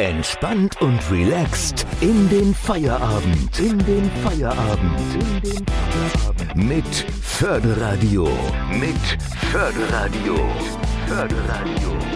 Entspannt und relaxed in den Feierabend. Mit Förderradio.